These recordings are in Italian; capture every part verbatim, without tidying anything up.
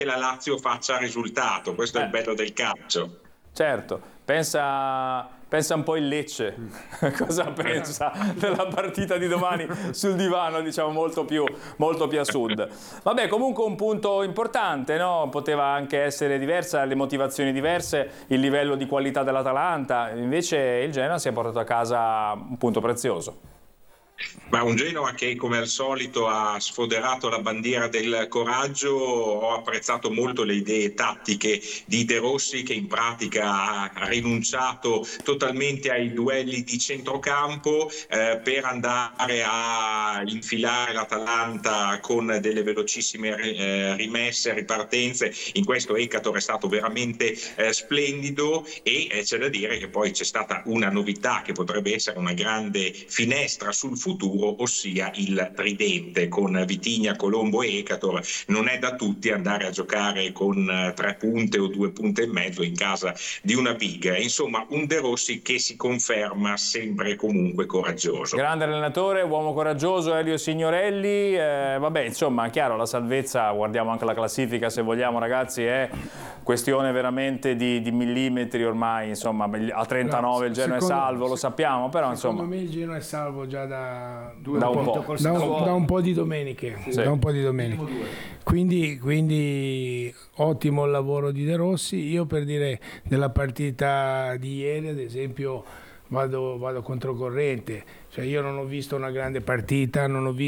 la Lazio faccia risultato, questo eh. è il bello del calcio. Certo, pensa, pensa un po' il Lecce, cosa pensa della partita di domani sul divano, diciamo molto più, molto più a sud. Vabbè, comunque un punto importante, no? Poteva anche essere diversa, le motivazioni diverse, il livello di qualità dell'Atalanta, invece il Genoa si è portato a casa un punto prezioso. Ma un Genoa che come al solito ha sfoderato la bandiera del coraggio. Ho apprezzato molto le idee tattiche di De Rossi, che in pratica ha rinunciato totalmente ai duelli di centrocampo eh, per andare a infilare l'Atalanta con delle velocissime eh, rimesse, ripartenze. In questo Ekator è stato veramente eh, splendido e eh, c'è da dire che poi c'è stata una novità che potrebbe essere una grande finestra sul futuro, ossia il tridente con Vitinha, Colombo e Ekator. Non è da tutti andare a giocare con tre punte o due punte e mezzo in casa di una big. Insomma, un De Rossi che si conferma sempre e comunque coraggioso. Grande allenatore, uomo coraggioso, Elio Signorelli. Eh, vabbè, insomma, chiaro, la salvezza, guardiamo anche la classifica se vogliamo, ragazzi, è questione veramente di, di millimetri ormai. Insomma, a trentanove il Genoa è salvo, lo sappiamo, però insomma. Secondo me il Genoa è salvo già da Due da, un po'. Da, un, da un po' di domeniche, sì. da un po' di domeniche. Quindi, quindi ottimo il lavoro di De Rossi. Io per dire della partita di ieri, ad esempio, vado, vado controcorrente. Cioè io non ho visto una grande partita, non ho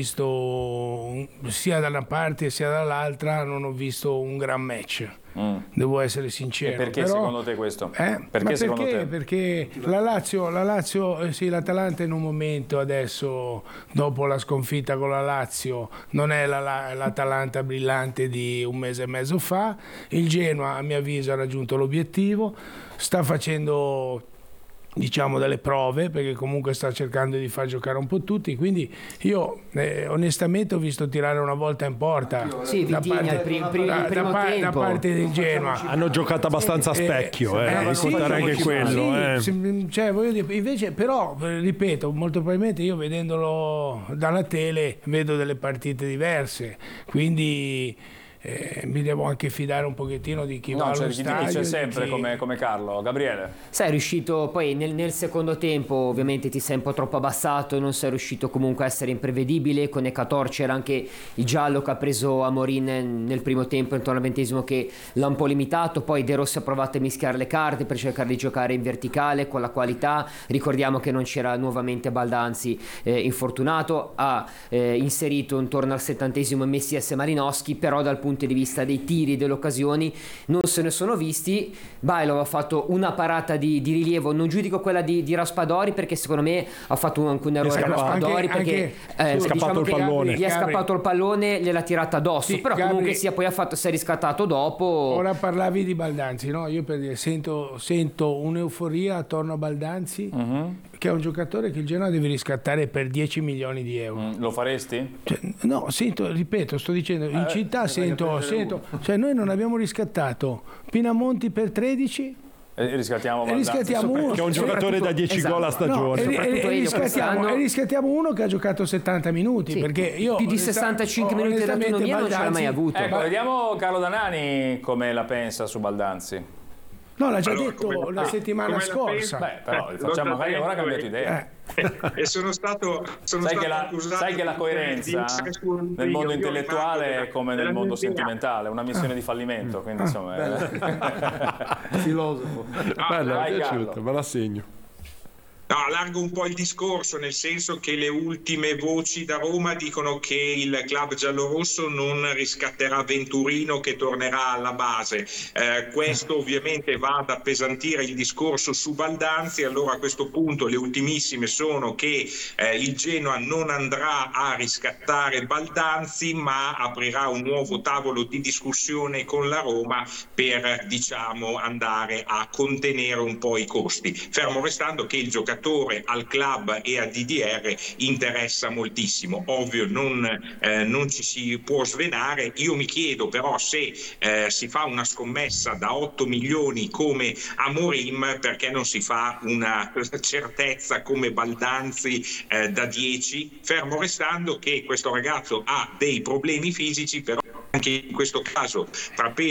visto sia da una parte sia dall'altra, non ho visto un gran match. Mm. Devo essere sincero. E perché Però, secondo te questo? Eh? Perché, Ma secondo perché? te? Perché la Lazio, la Lazio eh sì, l'Atalanta in un momento adesso, dopo la sconfitta con la Lazio, non è la, la, l'Atalanta brillante di un mese e mezzo fa. Il Genoa, a mio avviso, ha raggiunto l'obiettivo, sta facendo, diciamo, delle prove, perché comunque sta cercando di far giocare un po' tutti, quindi io eh, onestamente ho visto tirare una volta in porta sì, da, Vitinha, parte, prim, prim, da, primo da, tempo. da parte del Genoa. Hanno giocato abbastanza a specchio, eh, eh, eh, sì, contare anche quello. Sì, eh. Cioè, voglio dire, invece, però, ripeto, molto probabilmente io vedendolo dalla tele vedo delle partite diverse, quindi Eh, mi devo anche fidare un pochettino di chi no, va allo cioè, stadio. C'è sempre chi... come, come Carlo. Gabriele? Sei riuscito poi nel, nel secondo tempo, ovviamente ti sei un po' troppo abbassato, non sei riuscito comunque a essere imprevedibile. Con Ekator c'era anche il giallo che ha preso Amorin nel primo tempo, intorno al ventesimo, che l'ha un po' limitato. Poi De Rossi ha provato a mischiare le carte per cercare di giocare in verticale con la qualità. Ricordiamo che non c'era nuovamente Baldanzi eh, infortunato, ha eh, inserito intorno al settantesimo Messias e Malinowski, però dal punto di vista dei tiri, delle occasioni non se ne sono visti. Bailov ha fatto una parata di, di rilievo, non giudico quella di, di Raspadori, perché secondo me ha fatto anche un errore Raspadori, anche, perché anche, eh, è scappato diciamo il pallone, gli è scappato il pallone, gliel'ha tirata addosso, sì, però Gabri, comunque sia poi ha fatto, si è riscattato dopo. Ora parlavi di Baldanzi, no? Io per dire, sento, sento un'euforia attorno a Baldanzi, uh-huh. che è un giocatore che il Genoa deve riscattare per dieci milioni di euro. Mm, lo faresti? Cioè, no, sento, ripeto, sto dicendo, in eh, città sento, sento cioè noi non abbiamo riscattato Pinamonti per tredici. E riscattiamo e riscattiamo uno che è un giocatore da dieci esatto. gol a stagione. No, e, e, e, riscattiamo, e riscattiamo uno che ha giocato settanta minuti, sì, perché io più di sessantacinque minuti di autonomia non ce l'ha mai avuto. Ecco, vediamo Carlo Danani come la pensa su Baldanzi. No, l'ha già allora, detto la, la settimana scorsa. Beh, però eh, facciamo magari ora ha cambiato idea. Eh. E sono stato, sono sai, stato che la, sai che la coerenza nel mondo intellettuale è come nel mondo sentimentale, una missione ah. di fallimento, quindi ah. insomma è... filosofo. Ah, bello, mi è piaciuto, me la segno. No, allargo un po' il discorso, nel senso che le ultime voci da Roma dicono che il club giallorosso non riscatterà Venturino, che tornerà alla base. Eh, questo ovviamente va ad appesantire il discorso su Baldanzi. Allora a questo punto le ultimissime sono che eh, il Genoa non andrà a riscattare Baldanzi, ma aprirà un nuovo tavolo di discussione con la Roma per, diciamo, andare a contenere un po' i costi. Fermo restando che il giocatore al club e a D D R interessa moltissimo. Ovvio non, eh, non ci si può svenare. Io mi chiedo però se eh, si fa una scommessa da otto milioni come Amorim, perché non si fa una certezza come Baldanzi eh, da dieci, fermo restando che questo ragazzo ha dei problemi fisici, però anche in questo caso tra